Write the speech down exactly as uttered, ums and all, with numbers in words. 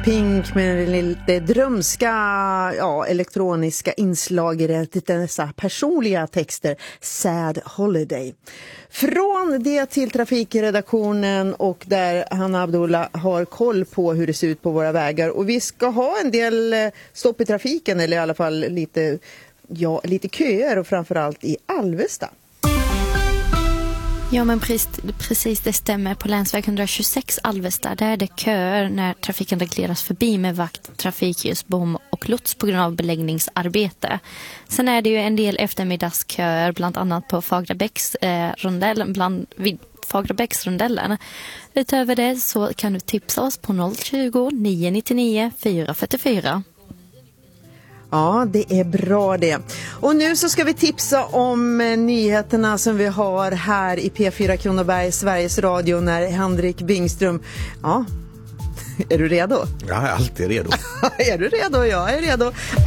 Pink med lite drömska, ja, elektroniska inslag i det, lite dessa personliga texter. Sad Holiday. Från det till trafikredaktionen, och där Hanna Abdullah har koll på hur det ser ut på våra vägar. Och vi ska ha en del stopp i trafiken, eller i alla fall lite, ja, lite köer, och framförallt i Alvesta. Ja, men precis, precis det stämmer. På länsväg etthundratjugosex Alvesta, där är det köer när trafiken regleras förbi med vakt, trafikljus, bom och lots på grund av beläggningsarbete. Sen är det ju en del eftermiddagsköer, bland annat på Fagrabäcks eh, rondellen, bland vid Fagrabäcksrondellen. Utöver det så kan du tipsa oss på noll tjugo, nio nittionio, fyra fyrtiofyra. Ja, det är bra det. Och nu så ska vi tipsa om nyheterna som vi har här i P fyra Kronoberg, Sveriges Radio, när Henrik Bingström... Ja, är du redo? Jag är alltid redo. Är du redo? Jag är redo.